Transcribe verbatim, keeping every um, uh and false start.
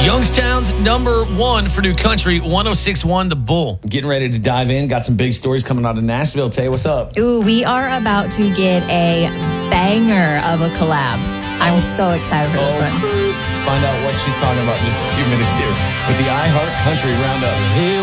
Youngstown's number one for new country, one oh six point one The Bull. Getting ready to dive in. Got some big stories coming out of Nashville. Tay, what's up? Ooh, we are about to get a banger of a collab. I'm so excited for this Oh, one. Find out what she's talking about in just a few minutes here with the iHeart Country Roundup.